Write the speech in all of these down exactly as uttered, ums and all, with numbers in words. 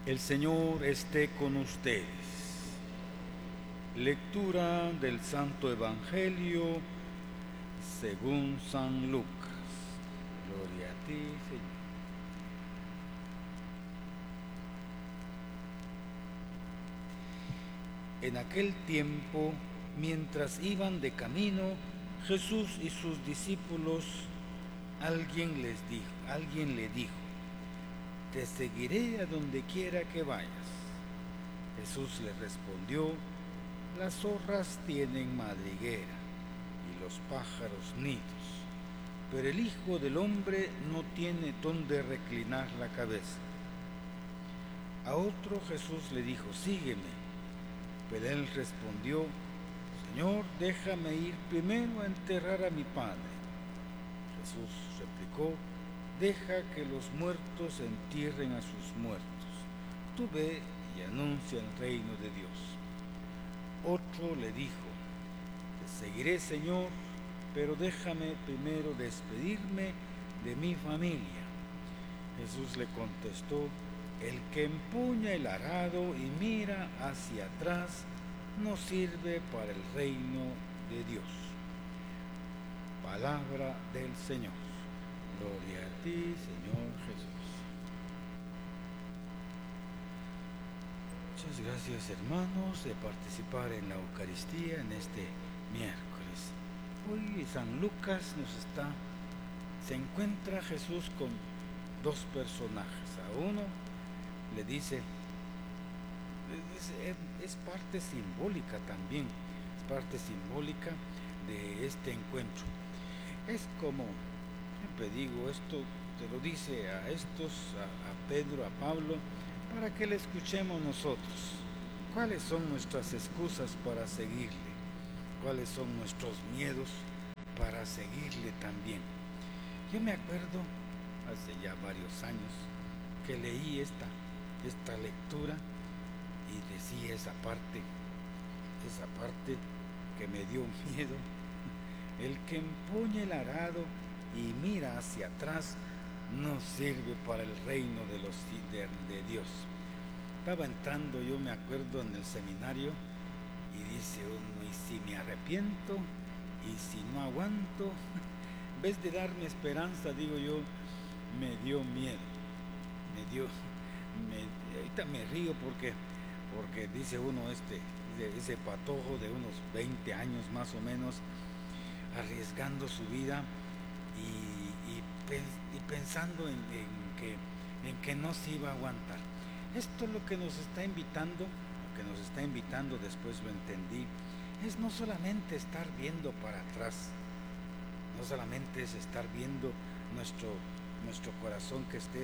El Señor esté con ustedes. Lectura del Santo Evangelio según San Lucas. Gloria a ti, Señor. En aquel tiempo, mientras iban de camino, Jesús y sus discípulos, alguien les dijo, alguien le dijo: te seguiré a donde quiera que vayas. Jesús le respondió: las zorras tienen madriguera y los pájaros nidos, pero el Hijo del Hombre no tiene donde reclinar la cabeza. A otro Jesús le dijo: sígueme. Pero él respondió: Señor, déjame ir primero a enterrar a mi padre. Jesús replicó: deja que los muertos entierren a sus muertos. Tú ve y anuncia el reino de Dios. Otro le dijo: te seguiré, Señor, pero déjame primero despedirme de mi familia. Jesús le contestó: el que empuña el arado y mira hacia atrás no sirve para el reino de Dios. Palabra del Señor. Gloria a ti, Señor Jesús. Muchas gracias, hermanos, de participar en la Eucaristía en este miércoles. Hoy San Lucas nos está, se encuentra Jesús con dos personajes. A uno le dice, es, es parte simbólica también, es parte simbólica de este encuentro. Es como, siempre digo, esto te lo dice a estos, a, a Pedro, a Pablo, para que le escuchemos nosotros. ¿Cuáles son nuestras excusas para seguirle? ¿Cuáles son nuestros miedos para seguirle también? Yo me acuerdo, hace ya varios años, que leí esta, esta lectura y decía esa parte, esa parte que me dio miedo. El que empuña el arado y mira hacia atrás no sirve para el reino de, los, de, de Dios. Estaba entrando, yo me acuerdo, en el seminario y dice uno: y si me arrepiento, y si no aguanto, en vez de darme esperanza, digo yo, me dio miedo, me dio, me, ahorita me río porque, porque dice uno, este, ese patojo de unos veinte años más o menos, arriesgando su vida y, y, y pensando en, en, que, en que no se iba a aguantar. Esto es lo que nos está invitando, lo que nos está invitando, después lo entendí, es no solamente estar viendo para atrás, no solamente es estar viendo nuestro, nuestro corazón que esté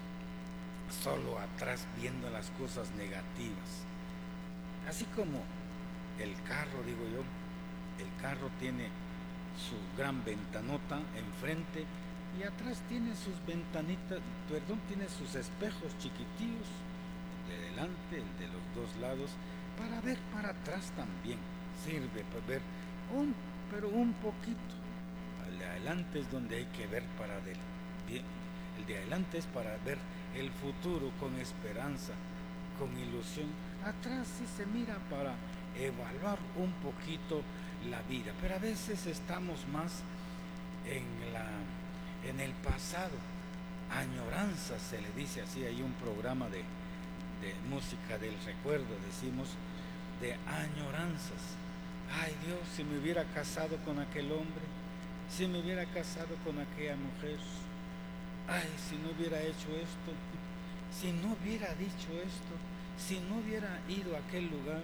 solo atrás viendo las cosas negativas. Así como el carro, digo yo, el carro tiene su gran ventanota enfrente y atrás tiene sus ventanitas, perdón, tiene sus espejos chiquitillos, el de delante, el de los dos lados, para ver para atrás también, sirve para ver un, pero un poquito. El de adelante es donde hay que ver para adelante, el de adelante es para ver el futuro con esperanza, con ilusión. Atrás sí se mira para evaluar un poquito la vida, pero a veces estamos más en la en el pasado, añoranzas se le dice así. Hay un programa de, de música del recuerdo, decimos, de añoranzas. Ay Dios, si me hubiera casado con aquel hombre, si me hubiera casado con aquella mujer, ay, si no hubiera hecho esto, si no hubiera dicho esto, si no hubiera ido a aquel lugar.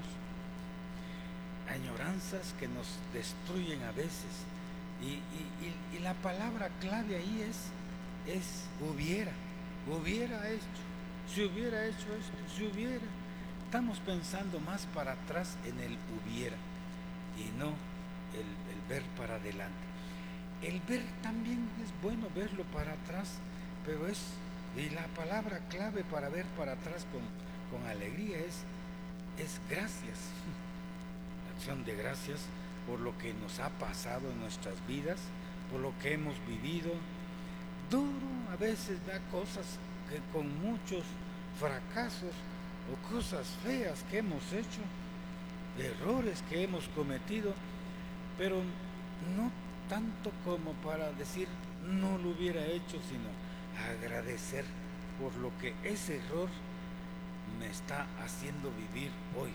Añoranzas que nos destruyen a veces, y, y, y, y la palabra clave ahí es, es hubiera, hubiera hecho, si hubiera hecho esto, si hubiera. Estamos pensando más para atrás en el hubiera y no el, el ver para adelante. El ver también es bueno verlo para atrás, pero es, y la palabra clave para ver para atrás con, con alegría es, es gracias. Acción de gracias por lo que nos ha pasado en nuestras vidas, por lo que hemos vivido. Duro a veces, da cosas que con muchos fracasos o cosas feas que hemos hecho, errores que hemos cometido, pero no tanto como para decir no lo hubiera hecho, sino agradecer por lo que ese error me está haciendo vivir hoy.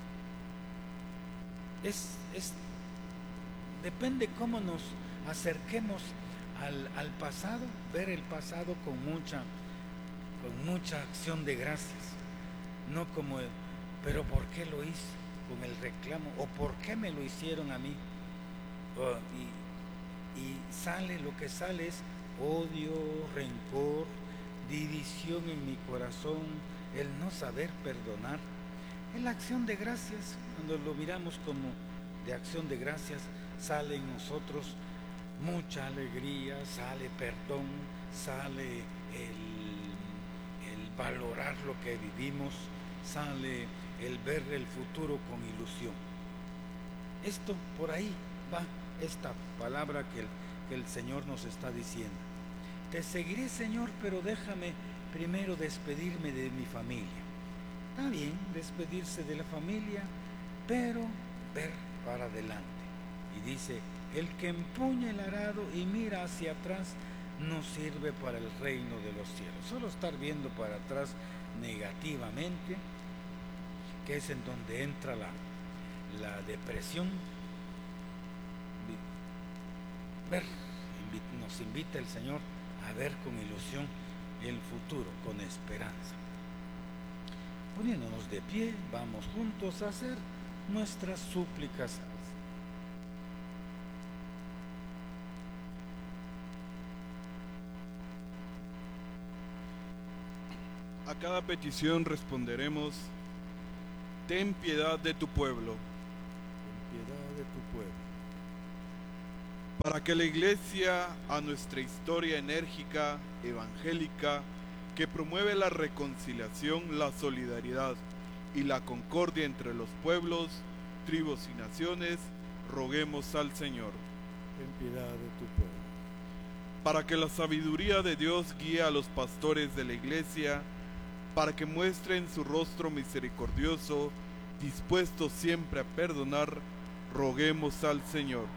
Es, es depende cómo nos acerquemos al, al pasado, ver el pasado con mucha, con mucha acción de gracias, no como el, pero ¿por qué lo hice? Con el reclamo, o ¿por qué me lo hicieron a mí? Oh, y, y sale, lo que sale es odio, rencor, división en mi corazón, el no saber perdonar. En la acción de gracias, cuando lo miramos como de acción de gracias, sale en nosotros mucha alegría, sale perdón, sale el, el valorar lo que vivimos, sale el ver el futuro con ilusión. Esto, por ahí va esta palabra que el, que el Señor nos está diciendo. Te seguiré, Señor, pero déjame primero despedirme de mi familia. Está bien despedirse de la familia, pero ver para adelante. Y dice, el que empuña el arado y mira hacia atrás no sirve para el reino de los cielos. Solo estar viendo para atrás negativamente, que es en donde entra la, la depresión. Ver, nos invita el Señor a ver con ilusión el futuro, con esperanza. Poniéndonos de pie, vamos juntos a hacer nuestras súplicas. A cada petición responderemos: ten piedad de tu pueblo. Ten piedad de tu pueblo. Para que la Iglesia, a nuestra historia enérgica, evangélica, que promueve la reconciliación, la solidaridad y la concordia entre los pueblos, tribus y naciones, roguemos al Señor. Ten piedad de tu pueblo. Para que la sabiduría de Dios guíe a los pastores de la Iglesia, para que muestren su rostro misericordioso, dispuestos siempre a perdonar, roguemos al Señor.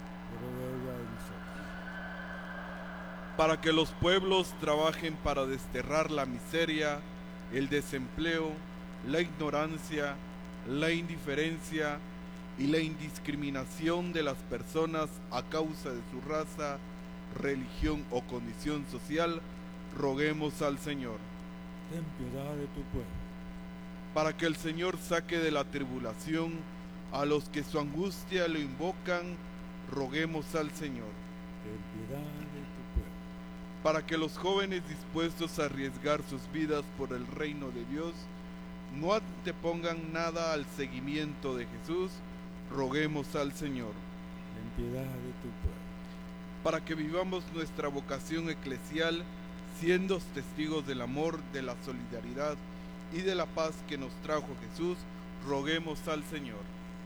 Para que los pueblos trabajen para desterrar la miseria, el desempleo, la ignorancia, la indiferencia y la indiscriminación de las personas a causa de su raza, religión o condición social, roguemos al Señor. Ten piedad de tu pueblo. Para que el Señor saque de la tribulación a los que su angustia lo invocan, roguemos al Señor. Ten piedad de tu pueblo. Para que los jóvenes dispuestos a arriesgar sus vidas por el reino de Dios no antepongan nada al seguimiento de Jesús, roguemos al Señor. Ten piedad de tu pueblo. Para que vivamos nuestra vocación eclesial siendo testigos del amor, de la solidaridad y de la paz que nos trajo Jesús, roguemos al Señor.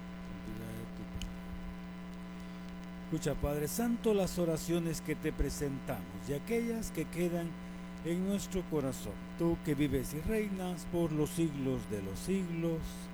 Escucha, Padre Santo, las oraciones que te presentamos y aquellas que quedan en nuestro corazón. Tú que vives y reinas por los siglos de los siglos.